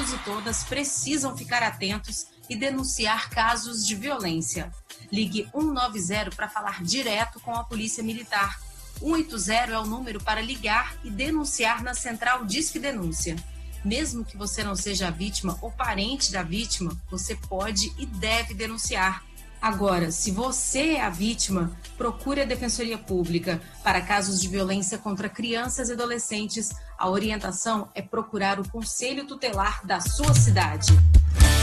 Todos e todas precisam ficar atentos e denunciar casos de violência. Ligue 190 para falar direto com a Polícia Militar. 180 é o número para ligar e denunciar na Central Disque Denúncia. Mesmo que você não seja a vítima ou parente da vítima, você pode e deve denunciar. Agora, se você é a vítima, procure a Defensoria Pública. Para casos de violência contra crianças e adolescentes, a orientação é procurar o Conselho Tutelar da sua cidade.